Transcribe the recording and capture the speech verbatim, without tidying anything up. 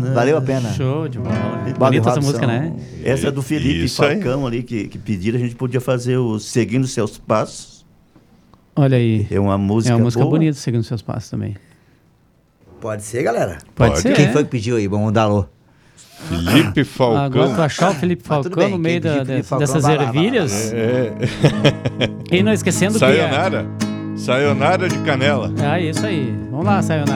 Valeu a pena. Show de bola. Bob Bonita essa Robson. música, né? Essa é do Felipe Isso aí. Falcão ali, que, que pediram. A gente podia fazer o Seguindo Seus Passos. Olha aí. É uma música É uma música boa. bonita, seguindo seus passos também. Pode ser, galera? Pode, Pode. ser. Quem é. foi que pediu aí? Vamos dar alô. Felipe Falcão. Agora tu achar o Felipe Mas tudo Falcão bem, no meio quem pediu da- Felipe de- Falcão, dessas vai lá, vai lá, ervilhas. É. E não esquecendo que... é- Sayonara. Sayonara de Canela. Ah, isso aí. Vamos lá, Sayonara.